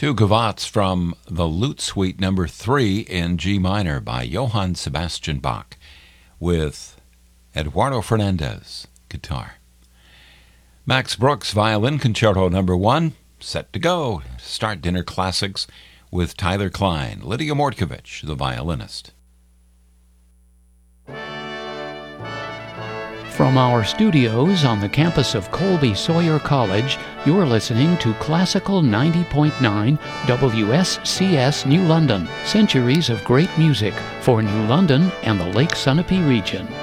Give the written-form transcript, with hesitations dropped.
Two gavottes from the Lute Suite number 3 in G minor by Johann Sebastian Bach with Eduardo Fernandez, guitar. Max Brooks, Violin Concerto number 1, set to go. Start dinner classics with Tyler Klein, Lydia Mortkovich, the violinist. From our studios on the campus of Colby Sawyer College, you're listening to Classical 90.9 WSCS New London, centuries of great music for New London and the Lake Sunapee region.